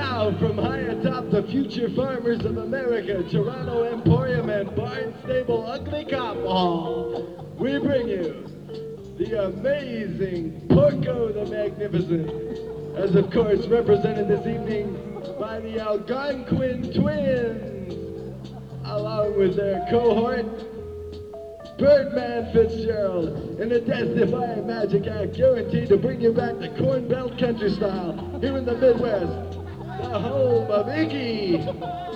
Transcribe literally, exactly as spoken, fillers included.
Now, from high atop the Future Farmers of America, Toronto Emporium and Barnstable Ugly Cop Hall, we bring you the amazing Porco the Magnificent, as of course represented this evening by the Algonquin Twins, along with their cohort, Birdman Fitzgerald, in a death-defying magic act guaranteed to bring you back to Corn Belt country style here in the Midwest, the home of Iggy